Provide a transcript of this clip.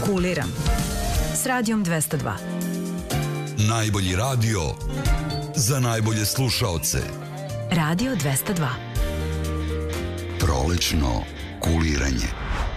Kuliram s Radijom 202. Najbolji radio za najbolje slušaoce. Radio 202. Prolećno kuliranje.